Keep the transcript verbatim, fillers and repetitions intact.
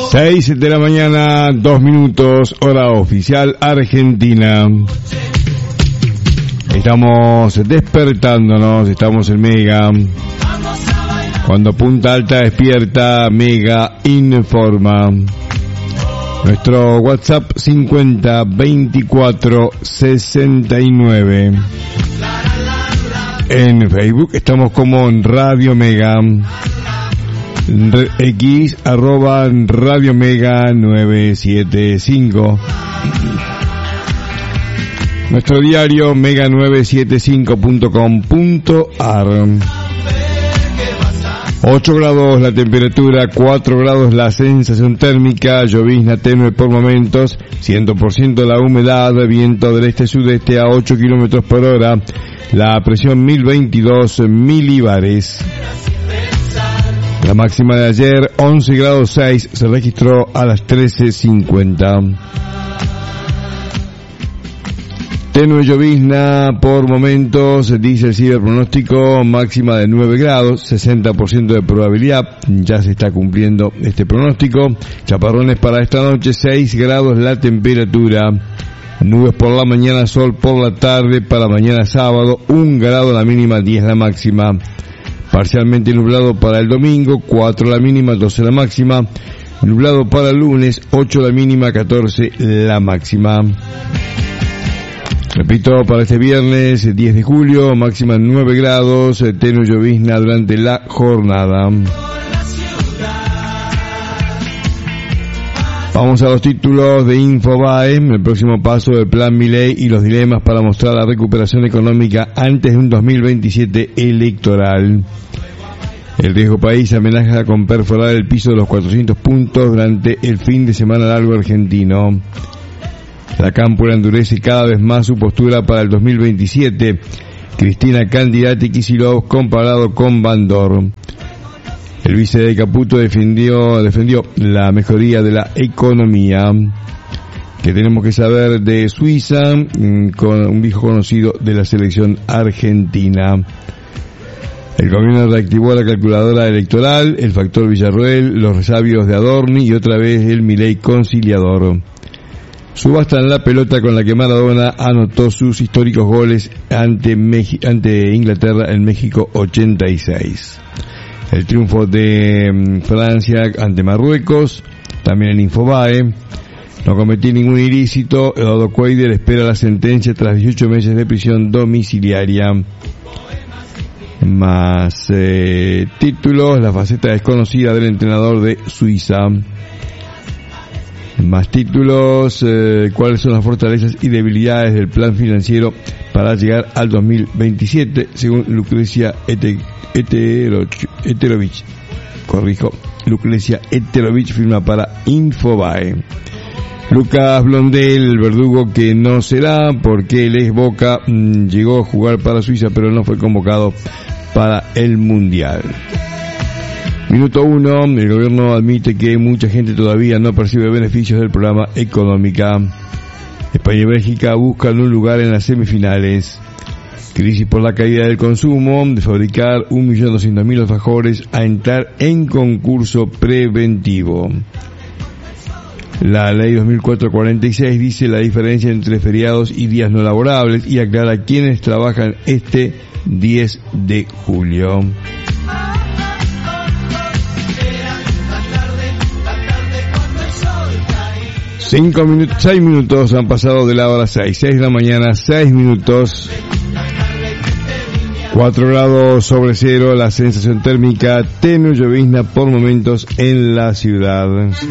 seis de la mañana, dos minutos, hora oficial Argentina. Estamos despertándonos, estamos en Mega. Cuando Punta Alta despierta, Mega informa. Nuestro WhatsApp cincuenta veinticuatro sesenta y nueve. En Facebook estamos como Radio Mega. X arroba Radio Mega novecientos setenta y cinco. Nuestro diario mega novecientos setenta y cinco punto com punto a r. ocho grados la temperatura, cuatro grados la sensación térmica, llovizna tenue por momentos, cien por ciento la humedad, viento del este-sudeste a ocho kilómetros por hora, la presión mil veintidós milibares. La máxima de ayer, once grados seis, se registró a las trece cincuenta. Tenue llovizna por momentos, dice el ciberpronóstico, máxima de nueve grados, sesenta por ciento de probabilidad, ya se está cumpliendo este pronóstico. Chaparrones para esta noche, seis grados la temperatura, nubes por la mañana, sol por la tarde, para mañana sábado, un grado la mínima, diez la máxima. Parcialmente nublado para el domingo, cuatro la mínima, doce la máxima. Nublado para el lunes, ocho la mínima, catorce la máxima. Repito, para este viernes, diez de julio, máxima nueve grados, tenue llovizna durante la jornada. Vamos a los títulos de Infobae, el próximo paso del Plan Milei y los dilemas para mostrar la recuperación económica antes de un dos mil veintisiete electoral. El riesgo país amenaza con perforar el piso de los cuatrocientos puntos durante el fin de semana largo argentino. La Cámpora endurece cada vez más su postura para el dos mil veintisiete. Cristina candidata y Kicillof comparado con Bandor. El vice de Caputo defendió, defendió la mejoría de la economía. Que tenemos que saber de Suiza, con un viejo conocido de la selección argentina. El gobierno reactivó la calculadora electoral, el factor Villarroel, los resabios de Adorni y otra vez el Milei conciliador. Subastan la pelota con la que Maradona anotó sus históricos goles ante, Meji- ante Inglaterra en México ochenta y seis. El triunfo de Francia ante Marruecos, también en Infobae. No cometí ningún ilícito, Eduardo Cuader espera la sentencia tras dieciocho meses de prisión domiciliaria. Más eh, títulos, la faceta desconocida del entrenador de Suiza. Más títulos, eh, cuáles son las fortalezas y debilidades del plan financiero para llegar al dos mil veintisiete, según Lucrecia Ete, Eteroch, Eterovich. Corrijo, Lucrecia Eterovich firma para Infobae. Lucas Blondel, el verdugo que no será, porque el ex Boca mmm, llegó a jugar para Suiza, pero no fue convocado para el Mundial. Minuto uno, el gobierno admite que mucha gente todavía no percibe beneficios del programa Económica. España y Bélgica buscan un lugar en las semifinales. Crisis por la caída del consumo, de fabricar un millón doscientos mil alfajores a entrar en concurso preventivo. La ley dos mil cuatrocientos cuarenta y seis dice la diferencia entre feriados y días no laborables y aclara quienes trabajan este diez de julio. Cinco minutos, seis minutos han pasado de la hora seis, seis de la mañana, seis minutos, cuatro grados sobre cero, la sensación térmica, tenue llovizna por momentos en la ciudad.